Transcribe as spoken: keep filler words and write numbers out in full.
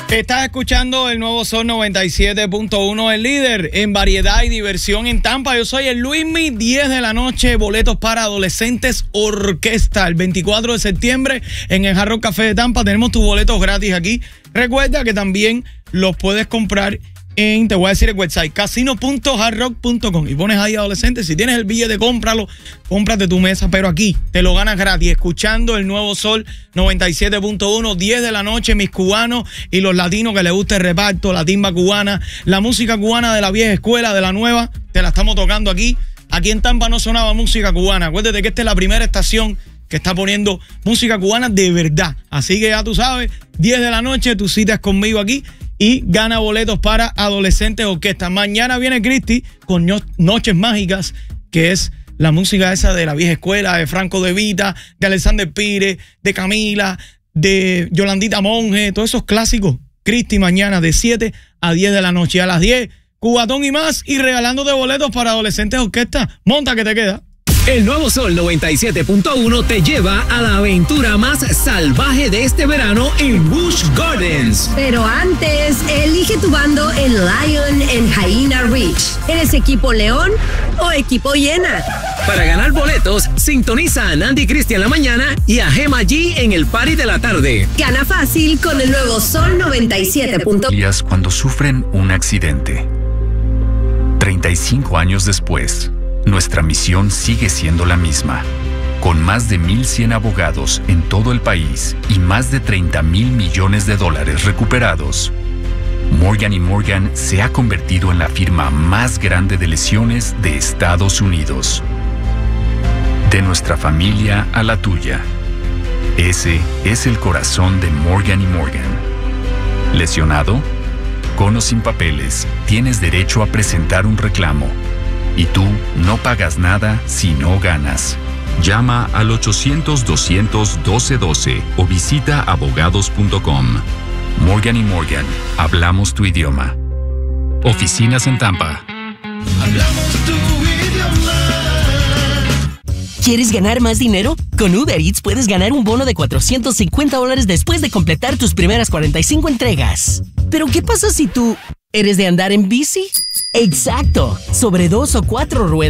Estás escuchando el nuevo Sol noventa y siete punto uno, el líder en variedad y diversión en Tampa. Yo soy el Luismi, diez de la noche, boletos para adolescentes orquesta. El veinticuatro de septiembre en el Hard Rock Café de Tampa tenemos tus boletos gratis aquí. Recuerda que también los puedes comprar en, te voy a decir el website, casino punto hard rock punto com, y pones ahí adolescentes. Si tienes el billete, cómpralo, cómprate tu mesa, pero aquí te lo ganas gratis, escuchando el nuevo Sol noventa y siete punto uno, diez de la noche, mis cubanos y los latinos que les gusta el reparto, la timba cubana, la música cubana de la vieja escuela, de la nueva, te la estamos tocando aquí. Aquí en Tampa no sonaba música cubana. Acuérdate que esta es la primera estación que está poniendo música cubana de verdad. Así que ya tú sabes, diez de la noche, tu cita es conmigo aquí y gana boletos para adolescentes orquesta. Mañana viene Cristi con no- Noches Mágicas, que es la música esa de la vieja escuela, de Franco De Vita, de Alexander Pires, de Camila, de Yolandita Monge, todos esos clásicos. Cristi mañana de siete a diez de la noche. A las diez, Cubatón y más, y regalándote boletos para adolescentes orquesta. Monta que te queda. El nuevo Sol noventa y siete punto uno te lleva a la aventura más salvaje de este verano en Busch Gardens. Pero antes, elige tu bando en Lion en Hyena Ridge. ¿Eres equipo León o equipo Hiena? Para ganar boletos, sintoniza a Nandi Cristi en la mañana y a Gema G en el party de la tarde. Gana fácil con el nuevo Sol noventa y siete punto uno. Cuando sufren un accidente. treinta y cinco años después, nuestra misión sigue siendo la misma. Con más de mil cien abogados en todo el país y más de treinta mil millones de dólares recuperados, Morgan y Morgan se ha convertido en la firma más grande de lesiones de Estados Unidos. De nuestra familia a la tuya. Ese es el corazón de Morgan y Morgan. ¿Lesionado? Con o sin papeles, tienes derecho a presentar un reclamo. Y tú no pagas nada si no ganas. Llama al ochocientos, doscientos, doce doce o visita abogados punto com. Morgan y Morgan, hablamos tu idioma. Oficinas en Tampa. Hablamos tu idioma. ¿Quieres ganar más dinero? Con Uber Eats puedes ganar un bono de cuatrocientos cincuenta dólares después de completar tus primeras cuarenta y cinco entregas. Pero ¿qué pasa si tú eres de andar en bici? Exacto, sobre dos o cuatro ruedas.